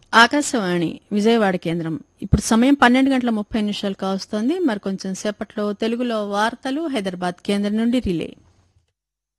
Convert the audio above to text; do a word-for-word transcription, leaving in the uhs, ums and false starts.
ఆకాశవాణి విజయవాడ కేంద్రం. ఇప్పుడు సమయం పన్నెండు గంటల ముప్పై నిమిషాలు కావస్తోంది. మరి కొంచెం సేపట్లో తెలుగులో వార్తలు హైదరాబాద్ కేంద్రం నుండి రిలే.